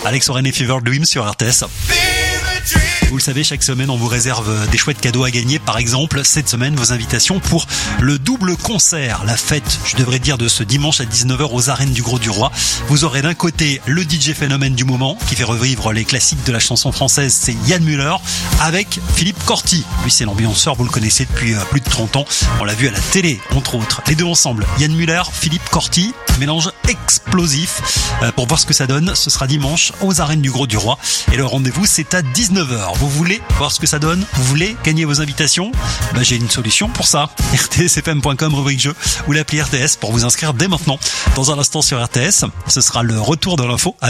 Alex Oren et Fever Dream sur RTS. Vous le savez, chaque semaine, on vous réserve des chouettes cadeaux à gagner. Par exemple, cette semaine, vos invitations pour le double concert, la fête, je devrais dire, de ce dimanche à 19h aux arènes du Gros du Roi. Vous aurez d'un côté le DJ phénomène du moment qui fait revivre les classiques de la chanson française, c'est Yann Müller, avec Philippe Corti. Lui, c'est l'ambianceur, vous le connaissez depuis plus de 30 ans. On l'a vu à la télé, entre autres. Les deux ensemble, Yann Müller, Philippe Corti, mélange explosif. Pour voir ce que ça donne, ce sera dimanche aux arènes du Gros du Roi. Et le rendez-vous, c'est à 19h. Vous voulez voir ce que ça donne? Vous voulez gagner vos invitations? J'ai une solution pour ça. rtsfm.com, rubrique jeu, ou l'appli RTS pour vous inscrire dès maintenant. Dans un instant sur RTS, ce sera le retour de l'info.